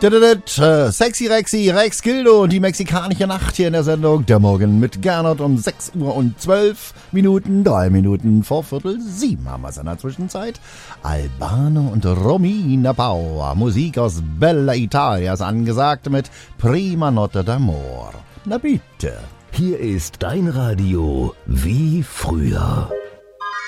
Sexy Rexy, Rex Gildo und die mexikanische Nacht hier in der Sendung. Der Morgen mit Gernot um 6 Uhr und 12 Minuten, 3 Minuten vor 6:45 haben wir es in der Zwischenzeit. Albano und Romina Power, Musik aus Bella Italia ist angesagt mit Prima Notte d'Amor. Na bitte. Hier ist dein Radio wie früher.